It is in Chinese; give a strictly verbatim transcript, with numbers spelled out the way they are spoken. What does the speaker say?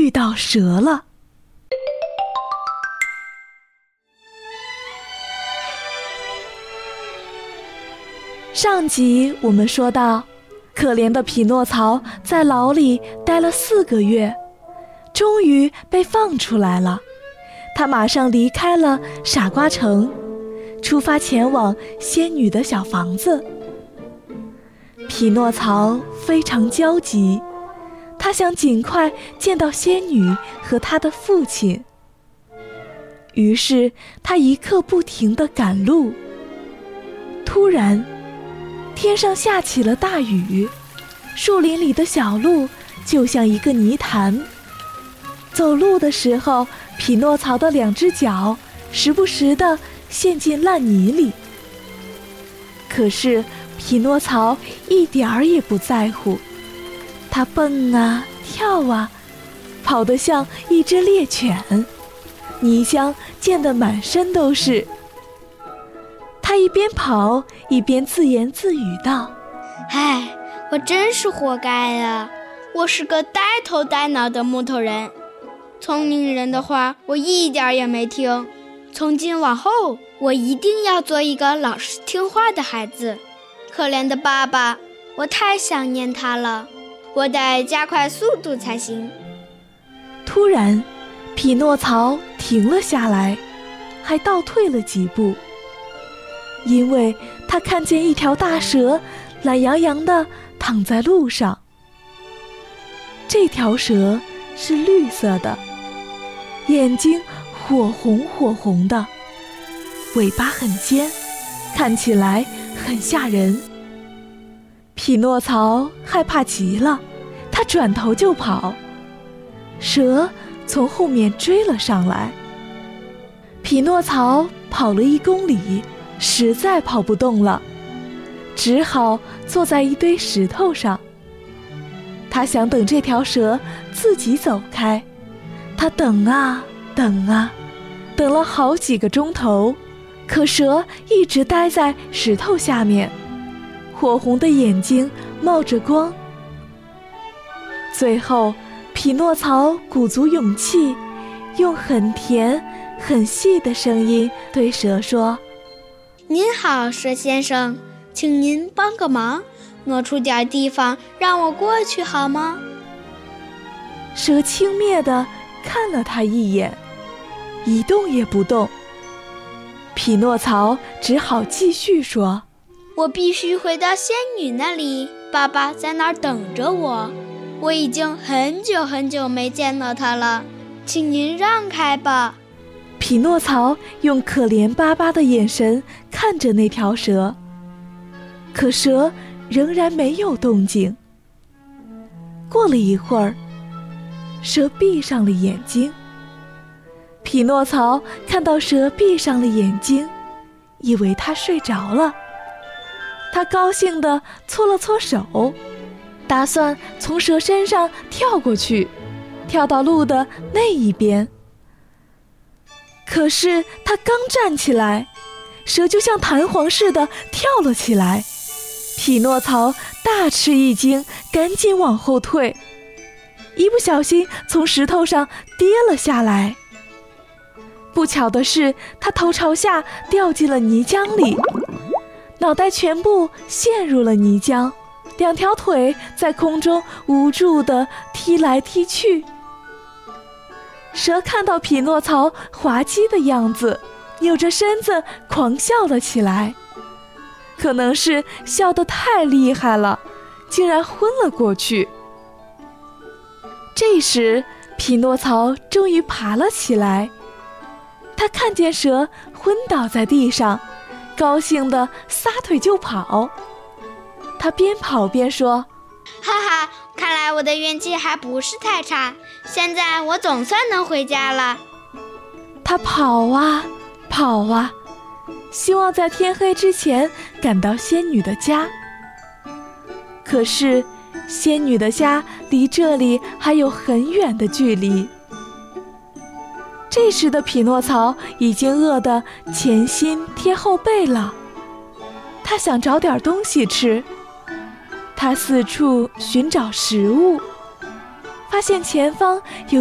遇到蛇了。上集我们说到，可怜的匹诺曹在牢里待了四个月，终于被放出来了。他马上离开了傻瓜城，出发前往仙女的小房子。匹诺曹非常焦急，他想尽快见到仙女和他的父亲。于是他一刻不停地赶路。突然，天上下起了大雨，树林里的小路就像一个泥潭。走路的时候，匹诺曹的两只脚时不时地陷进烂泥里。可是匹诺曹一点儿也不在乎，他蹦啊跳啊，跑得像一只猎犬，泥浆溅得满身都是。他一边跑一边自言自语道： 唉，我真是活该呀！我是个呆头呆脑的木头人，聪明人的话我一点也没听。从今往后，我一定要做一个老实听话的孩子。可怜的爸爸，我太想念他了，我得加快速度才行。 突然，匹诺曹停了下来，还倒退了几步，因为他看见一条大蛇懒洋洋地躺在路上。这条蛇是绿色的，眼睛火红火红的，尾巴很尖，看起来很吓人。匹诺曹害怕极了，他转头就跑，蛇从后面追了上来。匹诺曹跑了一公里，实在跑不动了，只好坐在一堆石头上。他想等这条蛇自己走开，他等啊等啊，等了好几个钟头，可蛇一直待在石头下面，火红的眼睛冒着光。最后，匹诺曹鼓足勇气，用很甜很细的声音对蛇说： 您好，蛇先生，请您帮个忙，挪出点地方让我过去好吗？ 蛇轻蔑地看了他一眼，一动也不动。匹诺曹只好继续说： 我必须回到仙女那里，爸爸在那儿等着我，我已经很久很久没见到他了，请您让开吧。 匹诺曹用可怜巴巴的眼神看着那条蛇，可蛇仍然没有动静。过了一会儿，蛇闭上了眼睛。匹诺曹看到蛇闭上了眼睛，以为它睡着了。他高兴地搓了搓手，打算从蛇身上跳过去，跳到路的那一边。可是他刚站起来，蛇就像弹簧似的跳了起来。匹诺曹大吃一惊，赶紧往后退，一不小心从石头上跌了下来。不巧的是，他头朝下掉进了泥浆里，脑袋全部陷入了泥浆，两条腿在空中无助地踢来踢去。蛇看到匹诺曹滑稽的样子，扭着身子狂笑了起来，可能是笑得太厉害了，竟然昏了过去。这时，匹诺曹终于爬了起来，他看见蛇昏倒在地上，高兴地撒腿就跑。他边跑边说： 哈哈，看来我的运气还不是太差，现在我总算能回家了。 他跑啊跑啊，希望在天黑之前赶到仙女的家。可是仙女的家离这里还有很远的距离。这时的匹诺曹已经饿得前心贴后背了，他想找点东西吃。他四处寻找食物，发现前方有